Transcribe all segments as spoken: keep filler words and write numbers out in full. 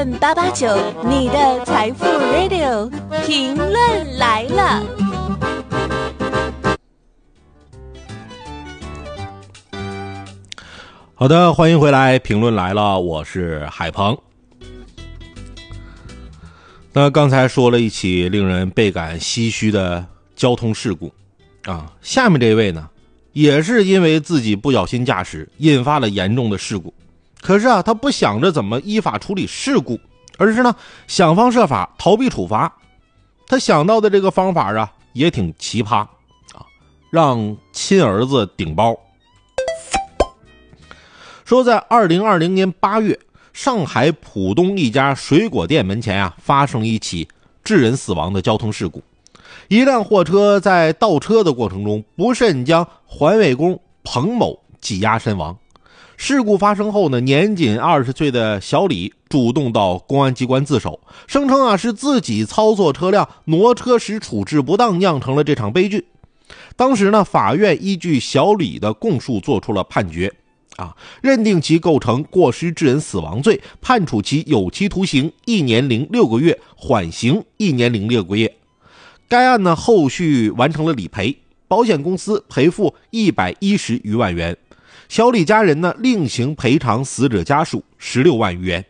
F M 八八九，你的财富 Radio， 评论来了。 好的，欢迎回来，评论来了，我是海鹏。那刚才说了一起令人倍感唏嘘的交通事故啊，下面这位呢，也是因为自己不小心驾驶引发了严重的事故，可是啊，他不想着怎么依法处理事故，而是呢想方设法逃避处罚。他想到的这个方法啊也挺奇葩啊，让亲儿子顶包。说在二零二零年八月，上海浦东一家水果店门前啊发生了一起致人死亡的交通事故。一辆货车在倒车的过程中不慎将环卫工彭某挤压身亡。事故发生后呢，年仅二十岁的小李主动到公安机关自首，声称啊是自己操作车辆挪车时处置不当酿成了这场悲剧。当时呢，法院依据小李的供述做出了判决啊，认定其构成过失致人死亡罪，判处其有期徒刑一年零六个月，缓刑一年零六个月。该案呢后续完成了理赔，保险公司赔付一百一十余万元，小李家人呢另行赔偿死者家属十六万余元。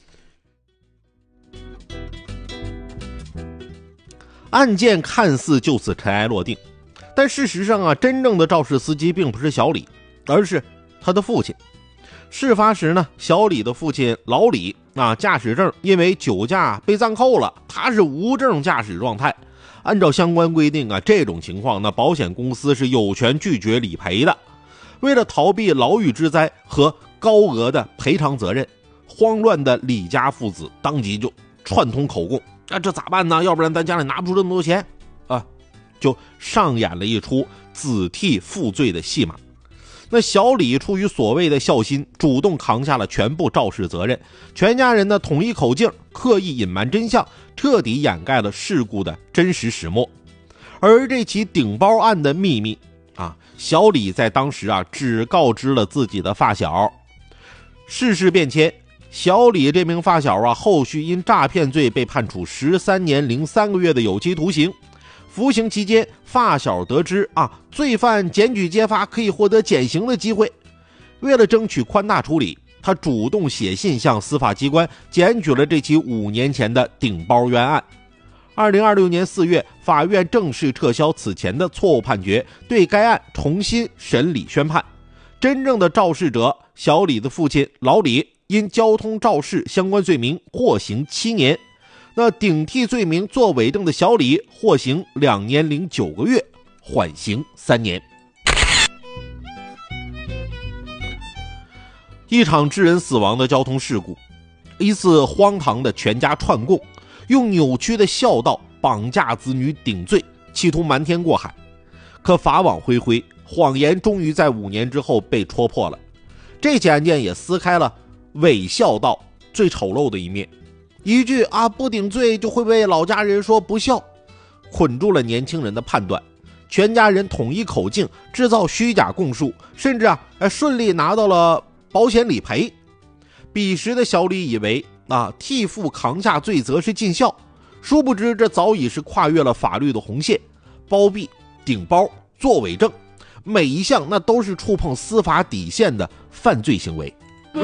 案件看似就此尘埃落定，但事实上啊，真正的肇事司机并不是小李，而是他的父亲。事发时呢，小李的父亲老李啊，驾驶证因为酒驾被暂扣了，他是无证驾驶状态。按照相关规定啊，这种情况呢，保险公司是有权拒绝理赔的。为了逃避牢狱之灾和高额的赔偿责任，慌乱的李家父子当即就串通口供啊，这咋办呢？要不然咱家里拿不出这么多钱啊，就上演了一出子替父罪的戏码。那小李出于所谓的孝心，主动扛下了全部肇事责任，全家人呢统一口径，刻意隐瞒真相，彻底掩盖了事故的真实始末。而这起顶包案的秘密啊，小李在当时啊只告知了自己的发小。世事变迁，小李这名发小啊，后续因诈骗罪被判处十三年零三个月的有期徒刑。服刑期间，发小得知啊，罪犯检举揭发可以获得减刑的机会。为了争取宽大处理，他主动写信向司法机关检举了这起五年前的顶包冤案。二零二六年四月，法院正式撤销此前的错误判决，对该案重新审理宣判。真正的肇事者小李的父亲老李因交通肇事相关罪名获刑七年。那顶替罪名作伪证的小李获刑两年零九个月，缓刑三年。一场致人死亡的交通事故，一次荒唐的全家串供，用扭曲的孝道绑架子女顶罪，企图瞒天过海。可法网恢恢，谎言终于在五年之后被戳破了。这起案件也撕开了伪孝道最丑陋的一面。一句啊不顶罪就会被老家人说不孝，捆住了年轻人的判断。全家人统一口径，制造虚假供述，甚至啊顺利拿到了保险理赔。彼时的小李以为啊替父扛下罪责是尽孝，殊不知这早已是跨越了法律的红线。包庇、顶包、作伪证，每一项那都是触碰司法底线的犯罪行为。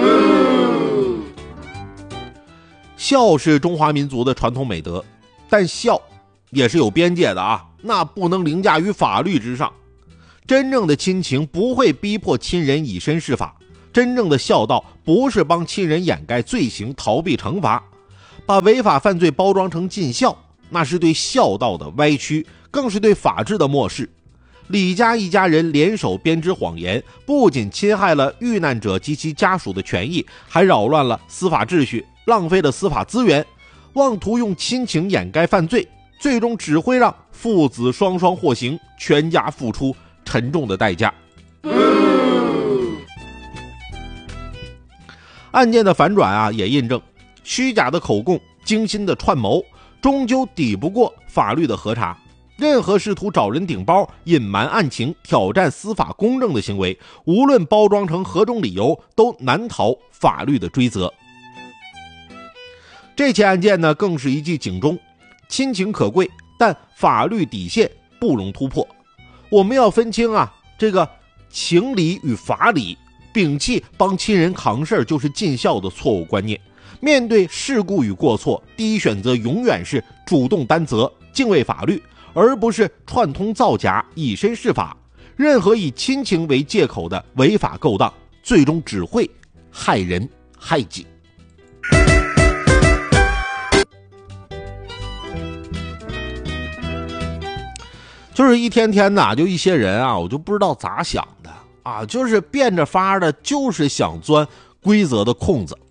孝是中华民族的传统美德，但孝也是有边界的啊，那不能凌驾于法律之上。真正的亲情不会逼迫亲人以身试法，真正的孝道不是帮亲人掩盖罪行逃避惩罚。把违法犯罪包装成尽孝，那是对孝道的歪曲，更是对法治的漠视。李家一家人联手编织谎言，不仅侵害了遇难者及其家属的权益，还扰乱了司法秩序，浪费了司法资源，妄图用亲情掩盖犯罪，最终只会让父子双双获刑，全家付出沉重的代价。案件的反转啊，也印证虚假的口供、精心的串谋，终究抵不过法律的核查。任何试图找人顶包、隐瞒案情、挑战司法公正的行为，无论包装成何种理由，都难逃法律的追责。 这起案件呢，更是一记警钟，亲情可贵，但法律底线不容突破。我们要分清啊，这个情理与法理，摒弃帮亲人扛事儿就是尽孝的错误观念。面对事故与过错，第一选择永远是主动担责，敬畏法律，而不是串通造假，以身试法。任何以亲情为借口的违法勾当，最终只会害人害己。就是一天天的，就一些人啊，我就不知道咋想的啊，就是变着法的，就是想钻规则的空子。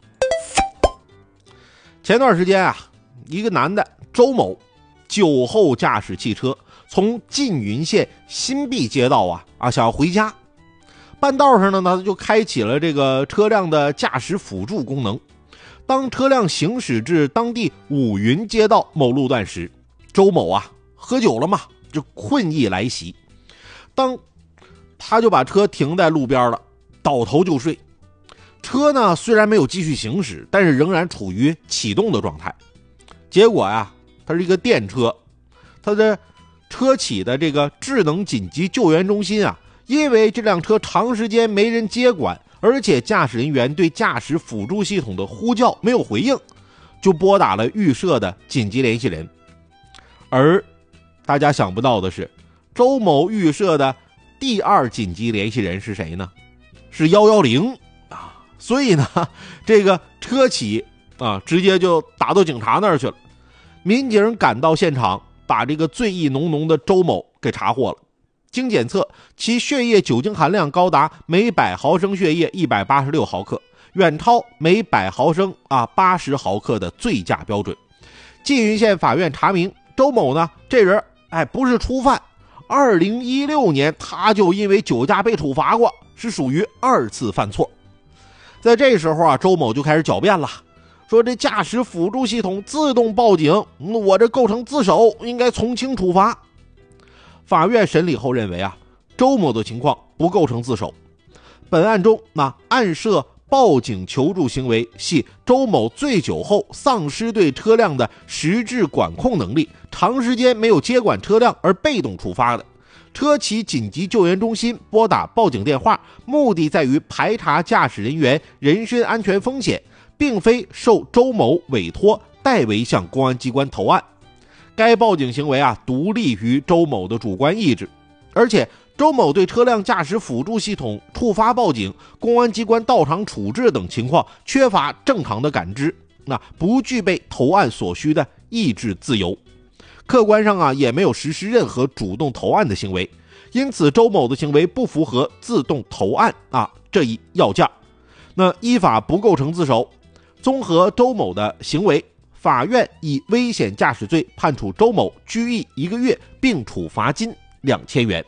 前段时间啊，一个男的周某酒后驾驶汽车从缙云县新碧街道啊啊想要回家，半道上呢，他就开启了这个车辆的驾驶辅助功能。当车辆行驶至当地五云街道某路段时，周某啊喝酒了嘛，就困意来袭，当他就把车停在路边了，倒头就睡。车呢虽然没有继续行驶，但是仍然处于启动的状态。结果呀，它是一个电车，它的车企的这个智能紧急救援中心啊，因为这辆车长时间没人接管，而且驾驶人员对驾驶辅助系统的呼叫没有回应，就拨打了预设的紧急联系人。而大家想不到的是，周某预设的第二紧急联系人是谁呢？是一一零啊！所以呢，这个车企啊，直接就打到警察那儿去了。民警赶到现场，把这个醉意浓浓的周某给查获了。经检测，其血液酒精含量高达每百毫升血液一百八十六毫克，远超每百毫升啊八十毫克的醉驾标准。缙云县法院查明，周某呢这人哎不是初犯，二零一六年他就因为酒驾被处罚过，是属于二次犯错。在这时候啊，周某就开始狡辩了，说这驾驶辅助系统自动报警，我这构成自首，应该从轻处罚。法院审理后认为啊，周某的情况不构成自首。本案中，那案涉报警求助行为系周某醉酒后丧失对车辆的实质管控能力，长时间没有接管车辆而被动触发的。车企紧急救援中心拨打报警电话，目的在于排查驾驶人员人身安全风险，并非受周某委托代为向公安机关投案。该报警行为啊，独立于周某的主观意志，而且周某对车辆驾驶辅助系统触发报警、公安机关到场处置等情况缺乏正常的感知，那不具备投案所需的意志自由。客观上啊，也没有实施任何主动投案的行为，因此周某的行为不符合自动投案啊这一要件，那依法不构成自首。综合周某的行为，法院以危险驾驶罪判处周某拘役一个月，并处罚金两千元。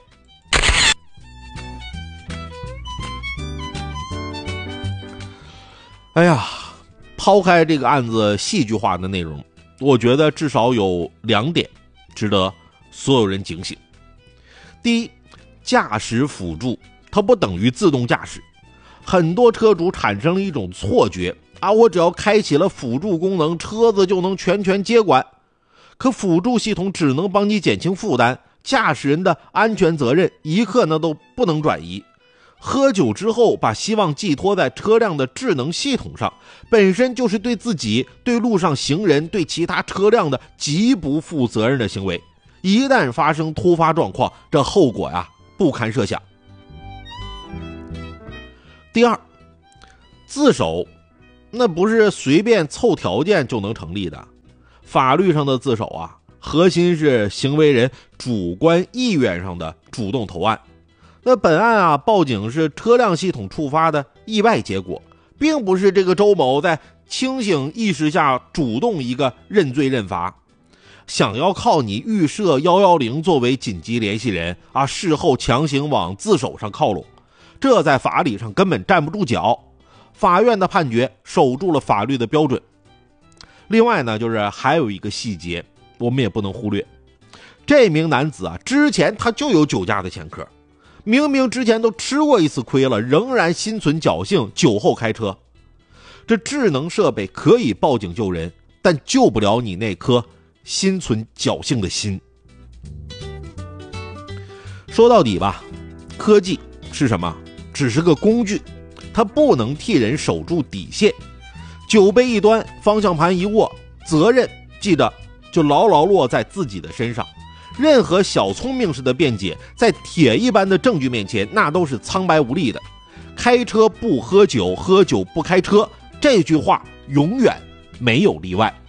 哎呀，抛开这个案子戏剧化的内容，我觉得至少有两点值得所有人警醒。第一，驾驶辅助它不等于自动驾驶，很多车主产生了一种错觉啊，我只要开启了辅助功能，车子就能全权接管。可辅助系统只能帮你减轻负担，驾驶人的安全责任一刻呢都不能转移。喝酒之后把希望寄托在车辆的智能系统上，本身就是对自己、对路上行人、对其他车辆的极不负责任的行为。一旦发生突发状况，这后果呀不堪设想。第二，自首那不是随便凑条件就能成立的，法律上的自首啊，核心是行为人主观意愿上的主动投案。那本案啊，报警是车辆系统触发的意外结果，并不是这个周某在清醒意识下主动一个认罪认罚。想要靠你预设一一零作为紧急联系人啊，事后强行往自首上靠拢，这在法理上根本站不住脚。法院的判决守住了法律的标准。另外呢，就是还有一个细节我们也不能忽略，这名男子啊，之前他就有酒驾的前科，明明之前都吃过一次亏了，仍然心存侥幸，酒后开车。这智能设备可以报警救人， 但救不了你那颗心存侥幸的心。说到底吧，科技是什么？只是个工具，它不能替人守住底线。酒杯一端，方向盘一握，责任记得就牢牢落在自己的身上。任何小聪明式的辩解，在铁一般的证据面前，那都是苍白无力的。开车不喝酒，喝酒不开车，这句话永远没有例外。